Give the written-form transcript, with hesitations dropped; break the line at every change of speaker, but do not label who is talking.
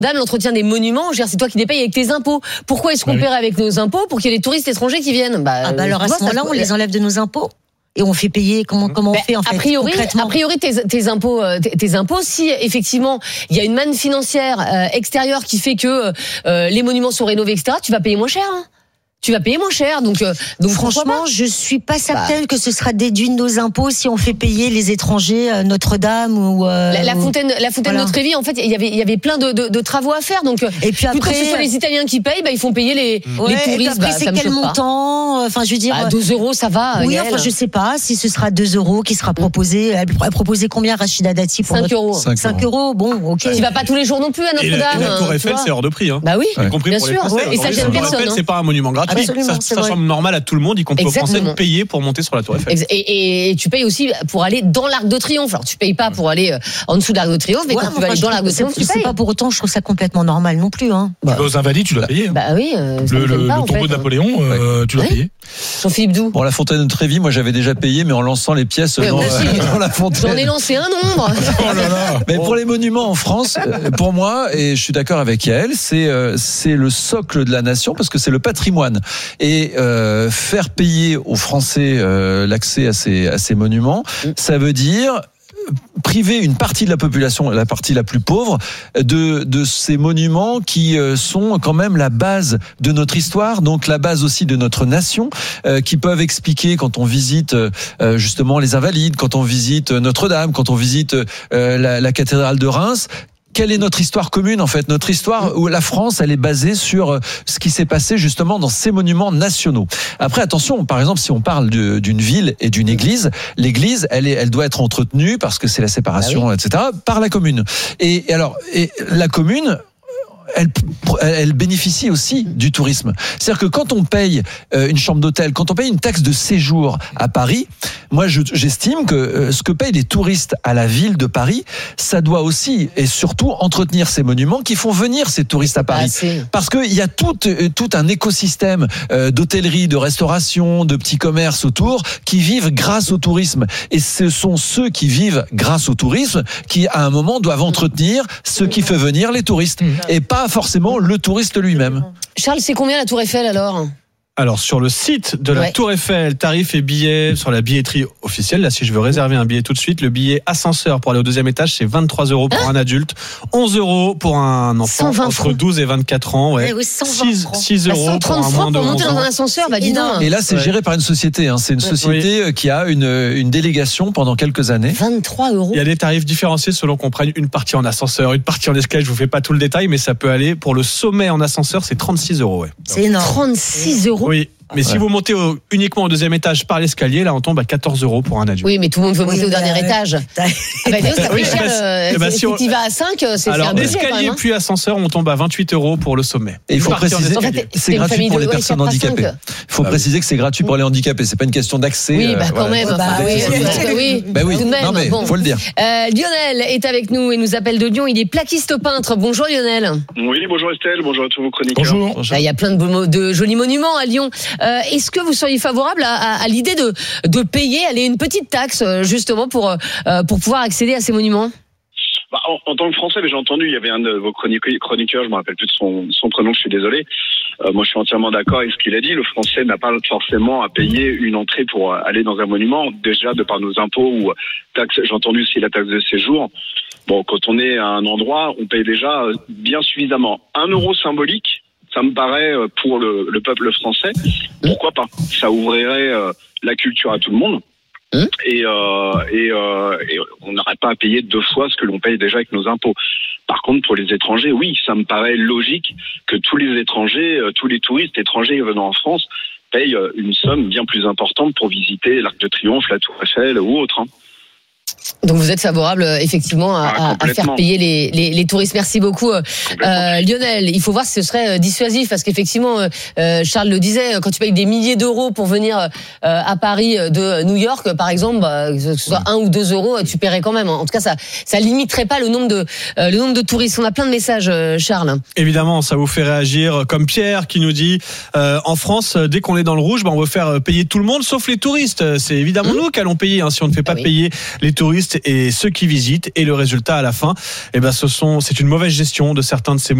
l'entretien des monuments, c'est toi qui les payes avec tes impôts. Pourquoi est-ce qu'on paierait avec nos impôts pour qu'il y ait des touristes étrangers qui viennent?
Alors à ce moment-là, on les enlève de nos impôts et on fait payer. Comment on fait en fait?
A priori, tes impôts, si effectivement il y a une manne financière extérieure qui fait que les monuments sont rénovés, etc., tu vas payer moins cher. Tu vas payer moins cher, donc
franchement, je suis pas certaine que ce sera déduit de nos impôts si on fait payer les étrangers Notre-Dame ou
la fontaine de Trévi. En fait, il y avait plein de travaux à faire. Donc,
et puis après,
ce soit les Italiens qui payent, ils font payer les touristes.
Après, c'est quel montant? Enfin, je veux dire,
2 euros, ça va.
Oui, enfin, je sais pas si ce sera 2 euros qui sera proposé. Elle proposait combien, Rachida Dati, pour
5 euros.
5 euros. Bon, ok.
Tu vas pas tous les jours non plus à Notre-Dame.
Et la Tour Eiffel, c'est hors de prix.
Bah oui,
bien
sûr. Et ça gêne personne.
C'est pas un monument gratuit. Ça semble normal à tout le monde, y compris aux Français, de payer pour monter sur la Tour Eiffel.
Et tu payes aussi pour aller dans l'Arc de Triomphe. Alors tu payes pas pour aller en dessous de l'Arc de Triomphe, mais quand tu vas aller dans l'Arc de Triomphe, tu payes.
C'est pas pour autant, je trouve ça complètement normal non plus.
Tu vas aux Invalides, tu dois payer.
Bah oui.
Le tombeau de Napoléon, tu dois payer.
Jean-Philippe Doux.
Bon, la fontaine de Trévi, moi j'avais déjà payé, mais en lançant les pièces dans la fontaine.
J'en ai lancé un nombre.
Mais pour les monuments en France, pour moi, et je suis d'accord avec Yael, c'est le socle de la nation parce que c'est le patrimoine. Et faire payer aux Français l'accès à ces monuments, ça veut dire priver une partie de la population, la partie la plus pauvre, de ces monuments qui sont quand même la base de notre histoire, donc la base aussi de notre nation, qui peuvent expliquer quand on visite justement les Invalides, quand on visite Notre-Dame, quand on visite la cathédrale de Reims. Quelle est notre histoire commune en fait? Notre histoire où la France, elle est basée sur ce qui s'est passé justement dans ces monuments nationaux. Après, attention, par exemple, si on parle d'une ville et d'une église, l'église, elle doit être entretenue parce que c'est la séparation, etc., par la commune. Et la commune, elle bénéficie aussi du tourisme. C'est-à-dire que quand on paye une chambre d'hôtel, quand on paye une taxe de séjour à Paris, moi j'estime que ce que payent les touristes à la ville de Paris, ça doit aussi et surtout entretenir ces monuments qui font venir ces touristes à Paris. Parce qu'il y a tout un écosystème d'hôtellerie, de restauration, de petits commerces autour qui vivent grâce au tourisme. Et ce sont ceux qui vivent grâce au tourisme qui, à un moment, doivent entretenir ce qui fait venir les touristes. Et pas forcément le touriste lui-même.
Charles, c'est combien la Tour Eiffel alors ?
Alors sur le site de la Tour Eiffel, tarifs et billets sur la billetterie officielle. Là, si je veux réserver un billet tout de suite, le billet ascenseur pour aller au 2e étage, c'est 23 € pour un adulte, 11 € pour un enfant entre 12 et 24 ans. 6 € pour un moins de 11 ans.
pour monter dans un ascenseur, dis donc.
Et là, c'est géré par une société. C'est une société qui a une délégation pendant quelques années.
23 €.
Il y a des tarifs différenciés selon qu'on prenne une partie en ascenseur, une partie en escalier. Je vous fais pas tout le détail, mais ça peut aller pour le sommet en ascenseur, c'est 36 €.
C'est énorme.
36 €.
Oui. Mais si vous montez uniquement au 2e étage par l'escalier, là on tombe à 14 € pour un adulte.
Oui, mais tout le monde veut monter au dernier étage. Ça fait cher. Si tu vas à 5, c'est
alors escalier puis ascenseur, on tombe à 28 € pour le sommet.
Et il faut préciser que c'est gratuit pour les personnes handicapées. Il faut préciser que c'est gratuit pour les handicapés. C'est pas une question d'accès.
Oui, quand même. Oui.
Tout de même. Non mais faut le dire.
Lionel est avec nous et nous appelle de Lyon. Il est plaquiste peintre. Bonjour Lionel.
Oui, bonjour Estelle. Bonjour à tous vos chroniqueurs.
Bonjour.
Il y a plein de jolis monuments à Lyon. Est-ce que vous seriez favorable à l'idée de payer une petite taxe justement pour pouvoir accéder à ces monuments?
En tant que Français, j'ai entendu, il y avait un de vos chroniqueurs, je me rappelle plus de son prénom, je suis désolé. Moi, je suis entièrement d'accord avec ce qu'il a dit. Le Français n'a pas forcément à payer une entrée pour aller dans un monument, déjà de par nos impôts ou taxes. J'ai entendu aussi la taxe de séjour. Bon, quand on est à un endroit, on paye déjà bien suffisamment. 1 € symbolique, ça me paraît pour le peuple français. Pourquoi pas? Ça ouvrirait la culture à tout le monde. Et on n'aurait pas à payer 2 fois ce que l'on paye déjà avec nos impôts. Par contre, pour les étrangers, oui, ça me paraît logique que tous les étrangers, tous les touristes étrangers venant en France payent une somme bien plus importante pour visiter l'Arc de Triomphe, la Tour Eiffel ou autre.
Donc vous êtes favorable effectivement à faire payer les touristes. Merci beaucoup Lionel. Il faut voir si ce serait dissuasif parce qu'effectivement Charles le disait, quand tu payes des milliers d'euros pour venir à Paris de New York par exemple, que ce soit 1 ou 2 €, tu paierais quand même. En tout cas ça limiterait pas le nombre de touristes. On a plein de messages Charles.
Évidemment, ça vous fait réagir comme Pierre qui nous dit en France, dès qu'on est dans le rouge, on veut faire payer tout le monde sauf les touristes. C'est évidemment nous qui allons payer si on ne fait pas payer les touristes touristes et ceux qui visitent. Et le résultat à la fin, c'est une mauvaise gestion de certains de ces